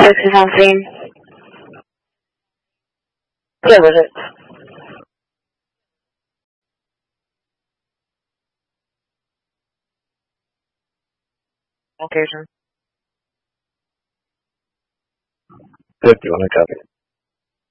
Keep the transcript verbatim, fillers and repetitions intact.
six is on scene. Yeah, was it? Location. fifty-one, I copy.